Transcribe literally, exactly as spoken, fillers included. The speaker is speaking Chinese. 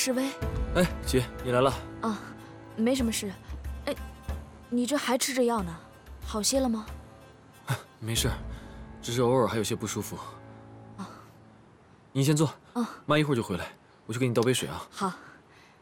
示威？ 哎，姐，你来了。 啊，没什么事。哎，你这还吃着药呢，好些了吗？ 没事，只是偶尔还有些不舒服。 啊， 你先坐。 啊， 妈一会儿就回来，我去给你倒杯水啊。 好。